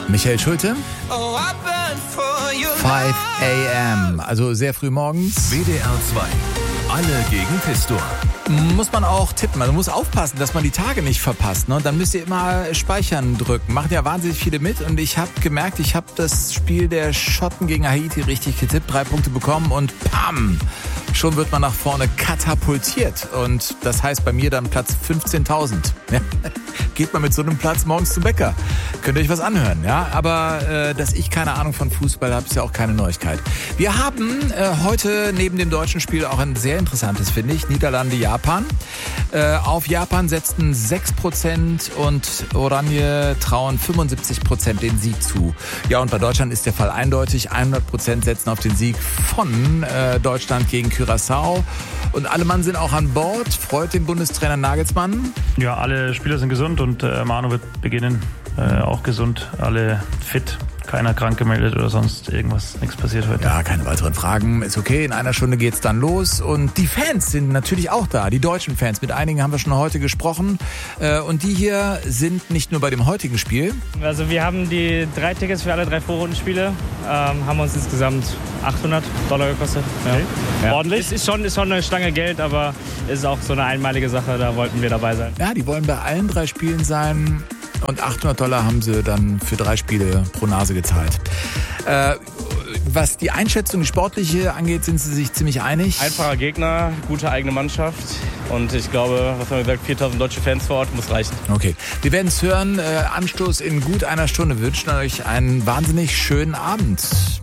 Michael Schulte. 5 a.m., also sehr früh morgens. WDR 2, alle gegen Pistor. Muss man auch tippen, man muss aufpassen, dass man die Tage nicht verpasst. Ne? Und dann müsst ihr immer Speichern drücken. Machen ja wahnsinnig viele mit und ich habe gemerkt, ich habe das Spiel der Schotten gegen Haiti richtig getippt, 3 Punkte bekommen und pam! Schon wird man nach vorne katapultiert. Und das heißt bei mir dann Platz 15.000. Ja? Geht man mit so einem Platz morgens zum Bäcker. Könnt ihr euch was anhören, ja? Aber dass ich keine Ahnung von Fußball habe, ist ja auch keine Neuigkeit. Wir haben heute neben dem deutschen Spiel auch ein sehr interessantes, finde ich, Niederlande-Japan. Auf Japan setzten 6% und Oranje trauen 75% den Sieg zu. Ja, und bei Deutschland ist der Fall eindeutig. 100% setzen auf den Sieg von Deutschland gegen Curaçao. Und alle Mann sind auch an Bord. Freut den Bundestrainer Nagelsmann. Ja, alle Spieler sind gesund und Manu wird beginnen. Auch gesund, alle fit. Keiner krank gemeldet oder sonst irgendwas, nichts passiert heute. Ja, keine weiteren Fragen, ist okay. In einer Stunde geht's dann los und die Fans sind natürlich auch da, die deutschen Fans. Mit einigen haben wir schon heute gesprochen und die hier sind nicht nur bei dem heutigen Spiel. Also wir haben die 3 Tickets für alle 3 Vorrundenspiele, haben uns insgesamt $800 gekostet. Ja. Okay. Ja. Ordentlich. Ist schon eine Stange Geld, aber ist auch so eine einmalige Sache, da wollten wir dabei sein. Ja, die wollen bei allen 3 Spielen sein. Und $800 haben sie dann für 3 Spiele pro Nase gezahlt. Was die Einschätzung, die sportliche angeht, sind sie sich ziemlich einig. Einfacher Gegner, gute eigene Mannschaft. Und ich glaube, was haben wir gesagt, 4.000 deutsche Fans vor Ort, muss reichen. Okay, wir werden es hören. Anstoß in gut einer Stunde. Wir wünschen euch einen wahnsinnig schönen Abend.